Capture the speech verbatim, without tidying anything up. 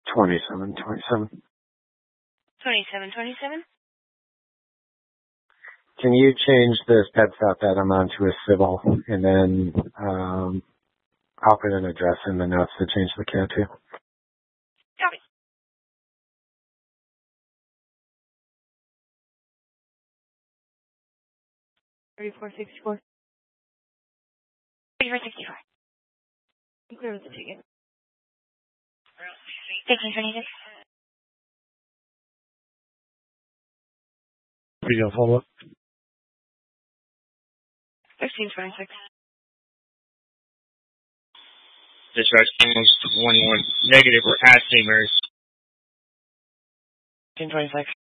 twenty-seven twenty-seven. twenty-seven twenty-seven? Can you change this pet stop item onto a civil, and then um, I'll put an address in the notes to change the cat to? Copy. thirty-four sixty-four. thirty-four sixty-four. Clear with the ticket. fifteen twenty-six. Are you going to follow up? thirteen twenty-six. Dispatch almost one one negative. We're at Saint Mary's. fifteen twenty-six.